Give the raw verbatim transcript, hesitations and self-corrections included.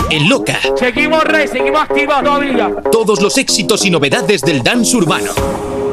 en Loca. Seguimos, Rey, seguimos activos todavía. Todos los éxitos y novedades del dance urbano.